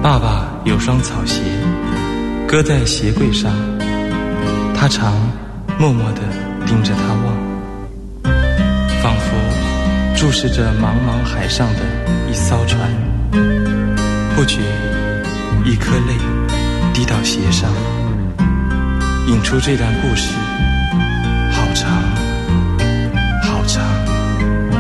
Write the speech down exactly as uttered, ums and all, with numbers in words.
爸爸有双草鞋，搁在鞋柜上，他常默默地盯着它望，仿佛注视着茫茫海上的一艘船，不觉一颗泪滴到鞋上，引出这段故事好长。